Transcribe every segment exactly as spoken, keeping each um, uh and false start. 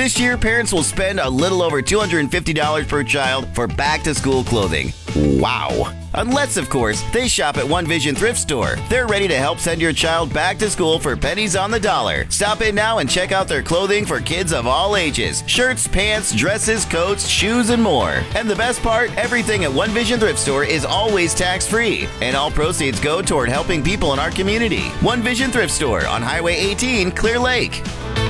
This year, parents will spend a little over two hundred fifty dollars per child for back-to-school clothing. Wow. Unless, of course, they shop at One Vision Thrift Store. They're ready to help send your child back to school for pennies on the dollar. Stop in now and check out their clothing for kids of all ages. Shirts, pants, dresses, coats, shoes, and more. And the best part, everything at One Vision Thrift Store is always tax-free. And all proceeds go toward helping people in our community. One Vision Thrift Store on Highway eighteen, Clear Lake.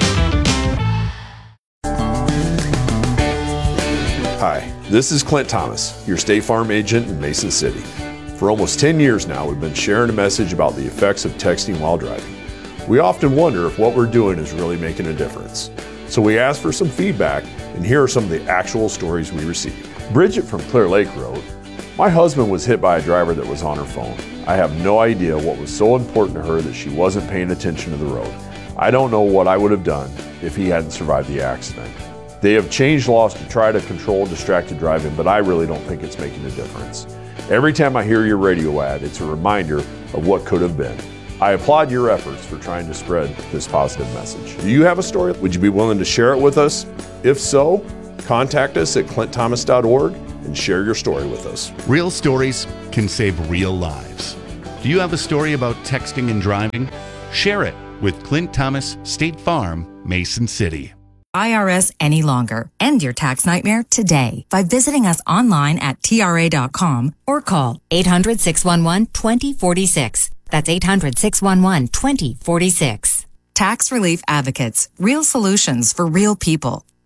Hi, this is Clint Thomas, your State Farm agent in Mason City. For almost ten years now, we've been sharing a message about the effects of texting while driving. We often wonder if what we're doing is really making a difference. So we asked for some feedback, and here are some of the actual stories we received. Bridget from Clear Lake wrote, "My husband was hit by a driver that was on her phone. I have no idea what was so important to her that she wasn't paying attention to the road. I don't know what I would have done if he hadn't survived the accident. They have changed laws to try to control distracted driving, but I really don't think it's making a difference. Every time I hear your radio ad, it's a reminder of what could have been. I applaud your efforts for trying to spread this positive message. Do you have a story? Would you be willing to share it with us? If so, contact us at clint thomas dot org and share your story with us." Real stories can save real lives. Do you have a story about texting and driving? Share it with Clint Thomas, State Farm, Mason City. I R S any longer. End your tax nightmare today by visiting us online at T R A dot com or call eight hundred, six one one, two zero four six. That's eight hundred, six one one, two zero four six. Tax Relief Advocates. Real solutions for real people.